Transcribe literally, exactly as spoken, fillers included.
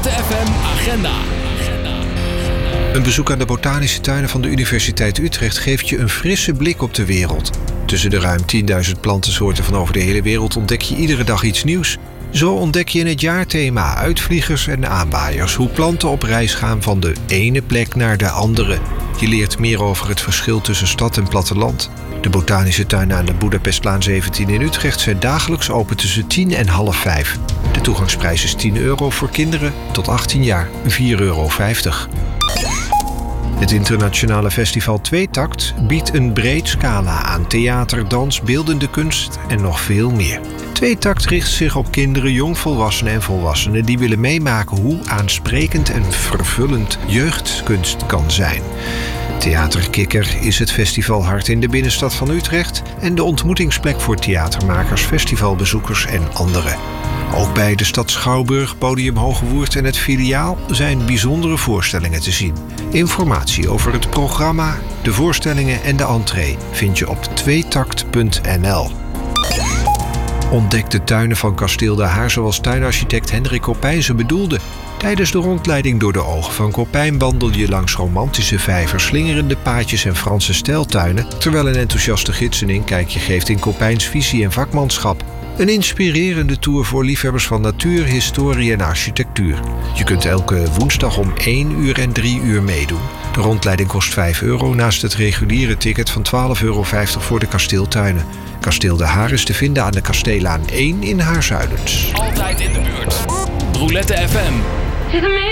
Roulette F M agenda. Een bezoek aan de botanische tuinen van de Universiteit Utrecht geeft je een frisse blik op de wereld. Tussen de ruim tienduizend plantensoorten van over de hele wereld ontdek je iedere dag iets nieuws. Zo ontdek je in het jaarthema uitvliegers en aanwaaiers hoe planten op reis gaan van de ene plek naar de andere. Je leert meer over het verschil tussen stad en platteland. De botanische tuinen aan de Boedapestlaan zeventien in Utrecht zijn dagelijks open tussen tien en half vijf. De toegangsprijs is tien euro voor kinderen tot achttien jaar, vier euro vijftig. Het internationale festival Tweetakt biedt een breed scala aan theater, dans, beeldende kunst en nog veel meer. Tweetakt richt zich op kinderen, jongvolwassenen en volwassenen die willen meemaken hoe aansprekend en vervullend jeugdkunst kan zijn. Theater Kikker is het festivalhart in de binnenstad van Utrecht en de ontmoetingsplek voor theatermakers, festivalbezoekers en anderen. Ook bij de stad Schouwburg, Podium Hogewoerd en het filiaal zijn bijzondere voorstellingen te zien. Informatie over het programma, de voorstellingen en de entree vind je op tweetakt punt n l. Ontdek de tuinen van Kasteel de Haar zoals tuinarchitect Hendrik Koppijn ze bedoelde. Tijdens de rondleiding door de ogen van Koppijn wandel je langs romantische vijvers, slingerende paadjes en Franse stijltuinen, terwijl een enthousiaste gids een inkijkje geeft in Koppijns visie en vakmanschap. Een inspirerende tour voor liefhebbers van natuur, historie en architectuur. Je kunt elke woensdag om één uur en drie uur meedoen. De rondleiding kost vijf euro naast het reguliere ticket van twaalf euro vijftig voor de kasteeltuinen. Kasteel de Haar is te vinden aan de Kasteelaan één in Haarzuilens. Altijd in de buurt. Roulette F M. Zit hem mee?